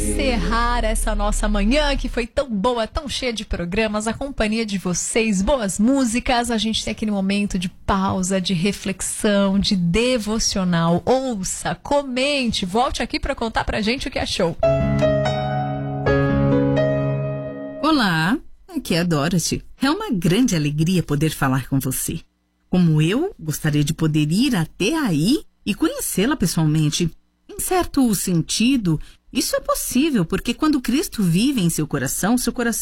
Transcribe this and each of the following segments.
encerrar essa nossa manhã que foi tão boa, tão cheia de programas, a companhia de vocês, boas músicas, a gente tem aquele momento de pausa, de reflexão, de devocional. Ouça, comente, volte aqui para contar pra gente o que achou. Olá, aqui é a Dorothy. É uma grande alegria poder falar com você. Como eu, gostaria de poder ir até aí e conhecê-la pessoalmente. Em certo sentido, isso é possível, porque quando Cristo vive em seu coração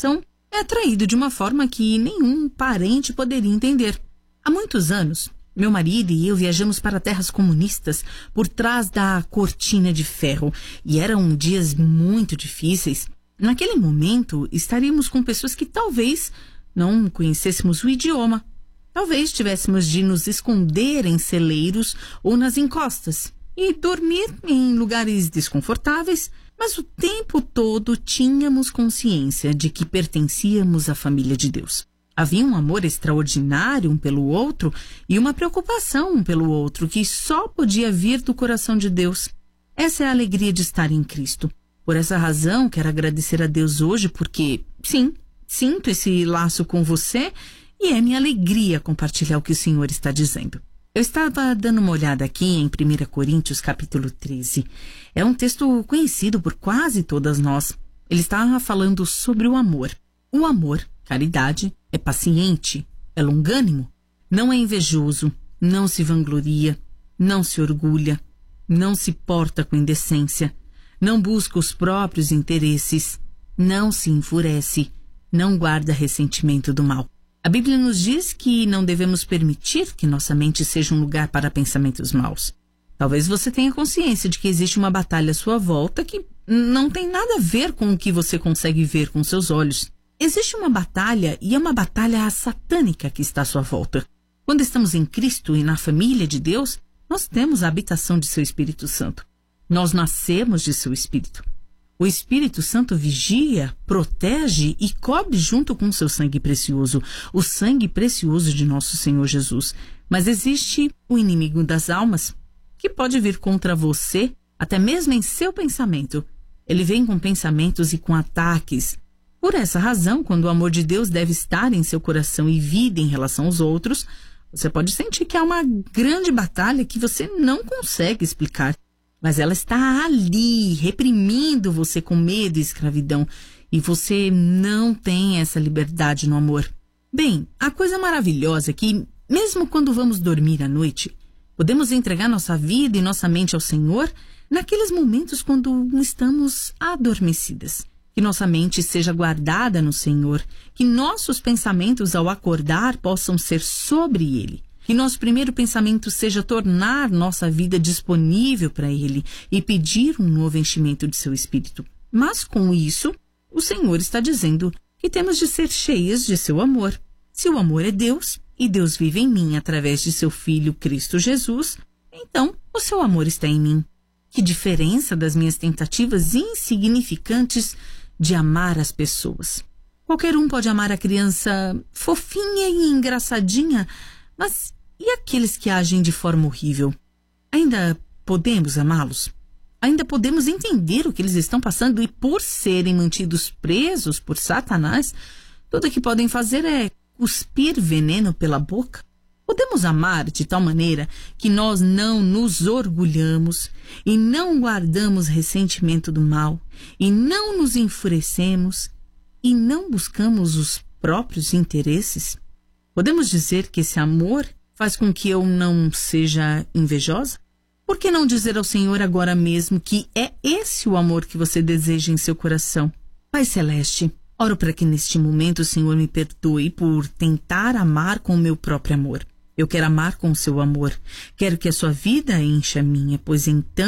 é atraído de uma forma que nenhum parente poderia entender. Há muitos anos, meu marido e eu viajamos para terras comunistas por trás da cortina de ferro e eram dias muito difíceis. Naquele momento, estaríamos com pessoas que talvez não conhecêssemos o idioma. Talvez tivéssemos de nos esconder em celeiros ou nas encostas e dormir em lugares desconfortáveis, mas o tempo todo tínhamos consciência de que pertencíamos à família de Deus. Havia um amor extraordinário um pelo outro e uma preocupação um pelo outro que só podia vir do coração de Deus. Essa é a alegria de estar em Cristo. Por essa razão, quero agradecer a Deus hoje porque, sim, sinto esse laço com você e é minha alegria compartilhar o que o Senhor está dizendo. Eu estava dando uma olhada aqui em 1 Coríntios, capítulo 13. É um texto conhecido por quase todas nós. Ele está falando sobre o amor. O amor, caridade, é paciente, é longânimo, não é invejoso, não se vangloria, não se orgulha, não se porta com indecência, não busca os próprios interesses, não se enfurece, não guarda ressentimento do mal. A Bíblia nos diz que não devemos permitir que nossa mente seja um lugar para pensamentos maus. Talvez você tenha consciência de que existe uma batalha à sua volta que não tem nada a ver com o que você consegue ver com seus olhos. Existe uma batalha e é uma batalha satânica que está à sua volta. Quando estamos em Cristo e na família de Deus, nós temos a habitação de seu Espírito Santo. Nós nascemos de seu Espírito. O Espírito Santo vigia, protege e cobre junto com seu sangue precioso, o sangue precioso de nosso Senhor Jesus. Mas existe o inimigo das almas, que pode vir contra você, até mesmo em seu pensamento. Ele vem com pensamentos e com ataques. Por essa razão, quando o amor de Deus deve estar em seu coração e vida em relação aos outros, você pode sentir que há uma grande batalha que você não consegue explicar. Mas ela está ali, reprimindo você com medo e escravidão. E você não tem essa liberdade no amor. Bem, a coisa maravilhosa é que, mesmo quando vamos dormir à noite, podemos entregar nossa vida e nossa mente ao Senhor naqueles momentos quando estamos adormecidas. Que nossa mente seja guardada no Senhor. Que nossos pensamentos ao acordar possam ser sobre Ele. Que nosso primeiro pensamento seja tornar nossa vida disponível para Ele e pedir um novo enchimento de seu Espírito. Mas com isso, o Senhor está dizendo que temos de ser cheias de seu amor. Se o amor é Deus e Deus vive em mim através de seu Filho Cristo Jesus, então o seu amor está em mim. Que diferença das minhas tentativas insignificantes de amar as pessoas. Qualquer um pode amar a criança fofinha e engraçadinha, mas e aqueles que agem de forma horrível? Ainda podemos amá-los? Ainda podemos entender o que eles estão passando e por serem mantidos presos por Satanás, tudo o que podem fazer é cuspir veneno pela boca? Podemos amar de tal maneira que nós não nos orgulhamos e não guardamos ressentimento do mal e não nos enfurecemos e não buscamos os próprios interesses? Podemos dizer que esse amor faz com que eu não seja invejosa? Por que não dizer ao Senhor agora mesmo que é esse o amor que você deseja em seu coração? Pai Celeste, oro para que neste momento o Senhor me perdoe por tentar amar com o meu próprio amor. Eu quero amar com o seu amor. Quero que a sua vida encha a minha, pois então